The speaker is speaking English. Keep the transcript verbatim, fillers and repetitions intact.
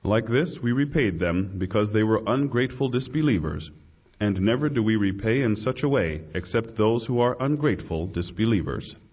Like this, we repaid them because they were ungrateful disbelievers. And never do we repay in such a way except those who are ungrateful disbelievers.